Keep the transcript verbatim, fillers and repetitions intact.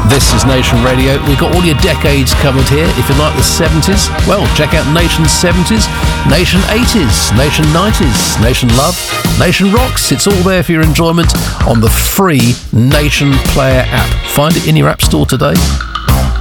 This is Nation Radio. We've got all your decades covered here. If you like the seventies, well, check out Nation seventies, Nation eighties, Nation nineties, Nation Love, Nation Rocks. It's all there for your enjoyment on the free Nation Player app. Find it in your app store today.